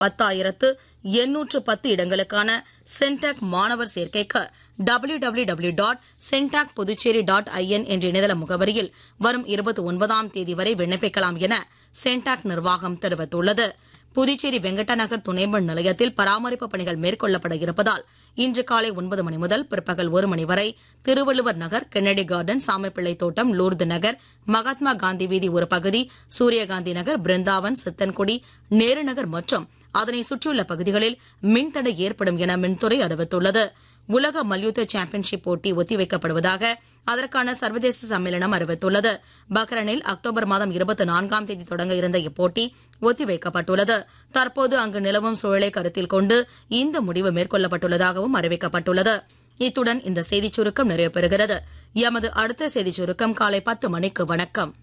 10,810 இடங்களுக்கான CENTAC மாணவர் சேர்க்கைக்கு www.centacpuducherry.in என்ற இணையதள முகவரியில் வரும் 29ஆம் தேதி வரை விண்ணப்பிக்கலாம் என சென்டாக் நிர்வாகம் தெரிவித்துள்ளது. புதுச்சேரி வெங்கட்ட நகர் துணைமின் நிலையத்தில் பராமரிப்பு பணிகள் மேற்கொள்ளப்பட இருப்பதால் இன்று காலை 9 மணி முதல் பிற்பகல் 1 மணி வரை திருவள்ளுவர் நகர், கென்னடி கார்டன், சாமிப்பிள்ளை தோட்டம், லூர்து நகர், மகாத்மா காந்தி வீதி ஒரு பகுதி, சூரியகாந்தி நகர், பிருந்தாவன், சித்தன்குடி, நேரு நகர் மற்றும் அதனை சுற்றியுள்ள பகுதிகளில் மின்தடை ஏற்படும் என மின்துறை அறிவித்துள்ளது. உலக மல்யுத்த சாம்பியன்ஷிப் போட்டி ஒத்திவைக்கப்படுவதாக அதற்கான சர்வதேச சம்மேளனம் அறிவித்துள்ளது. பஹ்ரைனில் அக்டோபர் மாதம் 24ஆம் தேதி தொடங்க இருந்த இப்போட்டி ஒத்திவைக்கப்பட்டுள்ளது. தற்போது அங்கு நிலவும் சூழலை கருத்தில் கொண்டு இந்த முடிவு மேற்கொள்ளப்பட்டுள்ளதாகவும் அறிவிக்கப்பட்டுள்ளது. இத்துடன் இந்த செய்திச் சுருக்கம் நிறைவு பெறுகிறது. எமது அடுத்த செய்திச் சுருக்கம் காலை 10 மணிக்கு. வணக்கம்.